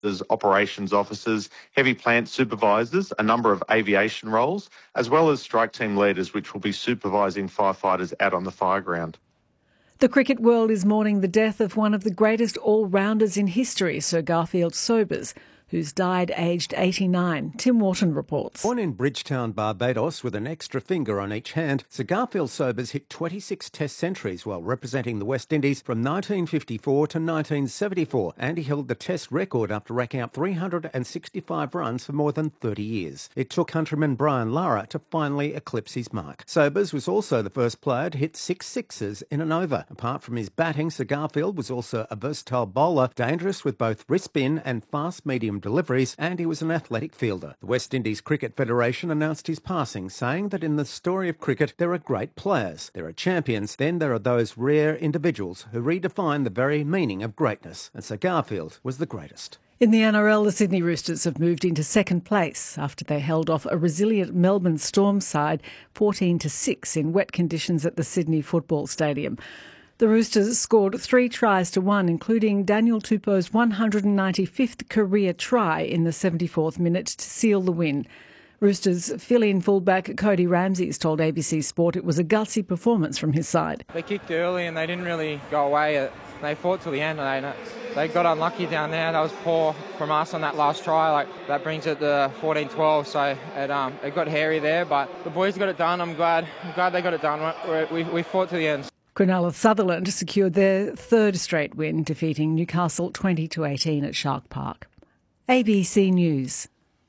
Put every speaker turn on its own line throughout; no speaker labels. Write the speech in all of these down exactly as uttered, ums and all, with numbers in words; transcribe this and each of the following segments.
There's operations officers, heavy plant supervisors, a number of aviation roles, as well as strike team leaders, which will be supervising firefighters out on the fire ground.
The cricket world is mourning the death of one of the greatest all-rounders in history, Sir Garfield Sobers, who's died aged eighty-nine. Tim Wharton reports.
Born in Bridgetown, Barbados, with an extra finger on each hand, Sir Garfield Sobers hit twenty-six Test centuries while representing the West Indies from nineteen fifty-four to nineteen seventy-four, and he held the Test record after racking up three hundred sixty-five runs for more than thirty years. It took countryman Brian Lara to finally eclipse his mark. Sobers was also the first player to hit six sixes in an over. Apart from his batting, Sir Garfield was also a versatile bowler, dangerous with both wrist spin and fast-medium deliveries, and he was an athletic fielder. The West Indies Cricket Federation announced his passing, saying that in the story of cricket there are great players, there are champions, then there are those rare individuals who redefine the very meaning of greatness, and Sir Garfield was the greatest.
In the N R L, the Sydney Roosters have moved into second place after they held off a resilient Melbourne Storm side fourteen to six in wet conditions at the Sydney Football Stadium. The Roosters scored three tries to one, including Daniel Tupou's one hundred ninety-fifth career try in the seventy-fourth minute to seal the win. Roosters fill-in fullback Cody Ramsey told A B C Sport it was a gutsy performance from his side.
They kicked early and they didn't really go away. They fought till the end. They, they got unlucky down there. That was poor from us on that last try. Like that brings it to fourteen twelve. So it um it got hairy there, but the boys got it done. I'm glad. I'm glad they got it done. We we fought to the end.
Cronulla Sutherland secured their third straight win, defeating Newcastle twenty to eighteen at Shark Park. A B C News.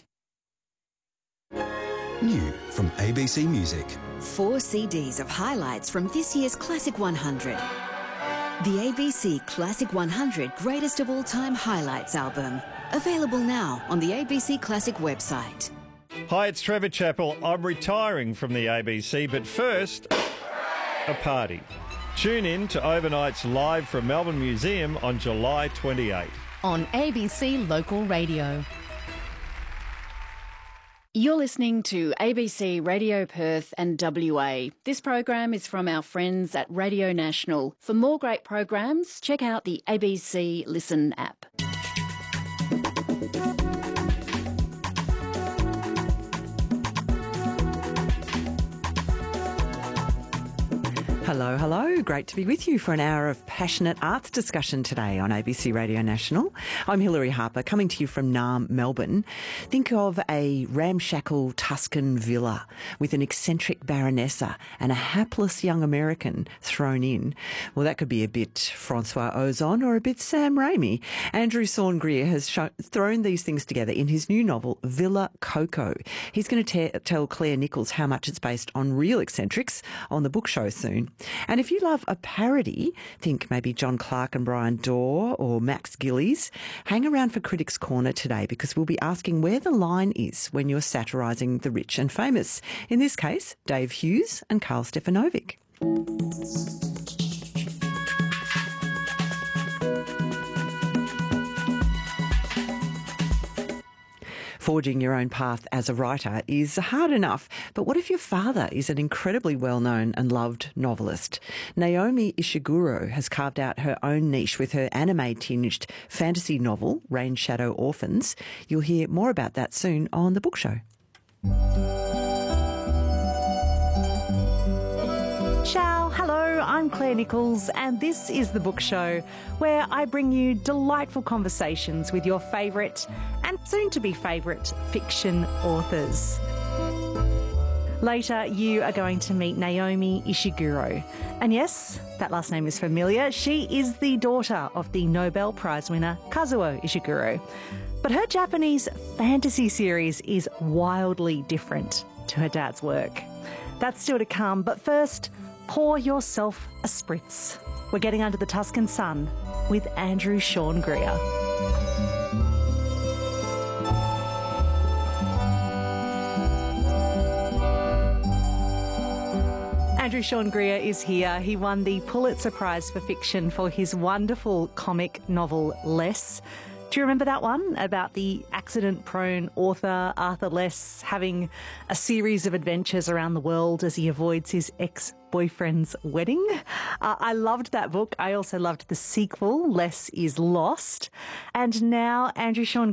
New from A B C Music.
Four C Ds of highlights from this year's Classic one hundred. The A B C Classic one hundred Greatest of All Time Highlights album. Available now on the A B C Classic website.
Hi, it's Trevor Chappell. I'm retiring from the A B C, but first, a party. Tune in to Overnight's Live from Melbourne Museum on July twenty-eighth.
On A B C Local Radio. You're listening to A B C Radio Perth and W A. This program is from our friends at Radio National. For more great programs, check out the A B C Listen app.
Hello, hello. Great to be with you for an hour of passionate arts discussion today on A B C Radio National. I'm Hilary Harper, coming to you from Naarm, Melbourne. Think of a ramshackle Tuscan villa with an eccentric baronessa and a hapless young American thrown in. Well, that could be a bit Francois Ozon or a bit Sam Raimi. Andrew Sean Greer has show, thrown these things together in his new novel, Villa Coco. He's going to te- tell Claire Nichols how much it's based on real eccentrics on the book show soon. And if you love a parody, think maybe John Clark and Brian Dorr or Max Gillies, hang around for Critics' Corner today because we'll be asking where the line is when you're satirising the rich and famous. In this case, Dave Hughes and Karl Stefanovic. Forging your own path as a writer is hard enough, but what if your father is an incredibly well-known and loved novelist? Naomi Ishiguro has carved out her own niche with her anime-tinged fantasy novel, Rain Shadow Orphans. You'll hear more about that soon on The Book Show. Ciao, hello, I'm Claire Nichols and this is The Book Show, where I bring you delightful conversations with your favourite and soon-to-be favourite fiction authors. Later, you are going to meet Naomi Ishiguro. And yes, that last name is familiar. She is the daughter of the Nobel Prize winner Kazuo Ishiguro. But her Japanese fantasy series is wildly different to her dad's work. That's still to come, but first, pour yourself a spritz. We're getting under the Tuscan sun with Andrew Sean Greer. Andrew Sean Greer is here. He won the Pulitzer Prize for Fiction for his wonderful comic novel, Less.
Do you remember that one about the accident-prone author Arthur Less having a series of adventures around the world as he avoids his ex-boyfriend's wedding? Uh, I loved that book. I also loved the sequel, Less is Lost. And now Andrew Sean